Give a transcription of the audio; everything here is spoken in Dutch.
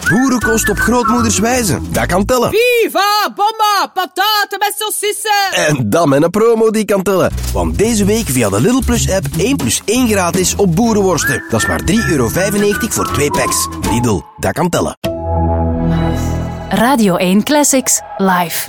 Boerenkost op grootmoeders wijze. Dat kan tellen. Viva, bomba, pataten met saucissen. En dat met een promo die kan tellen. Want deze week via de Lidl Plus app 1 + 1 gratis op boerenworsten. Dat is maar €3,95 voor 2 packs. Lidl, dat kan tellen. Radio 1 Classics live.